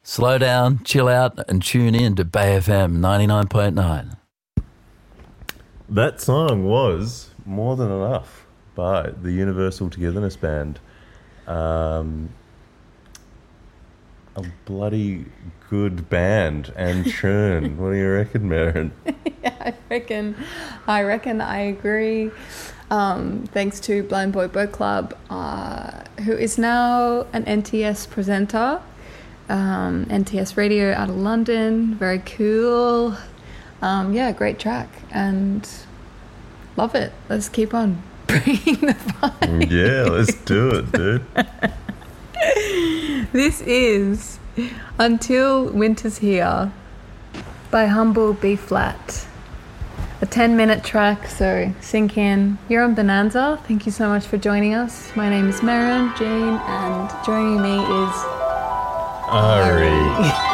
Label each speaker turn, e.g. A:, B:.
A: Slow down, chill out, and tune in to Bay FM 99.9.
B: That song was More Than Enough by the Universal Togetherness Band. A bloody good band and tune. What do you reckon, Maren?
C: Yeah, I reckon I agree. Thanks to Blind Boy Boat Club, who is now an NTS presenter. NTS Radio out of London. Very cool. Great track and love it. Let's keep on bringing the fun.
B: Yeah, let's do it, dude.
C: This is Until Winter's Here by Humble B Flat. A 10-minute track, so sink in. You're on Bonanza. Thank you so much for joining us. My name is Maren Jean, and joining me is
B: Ari.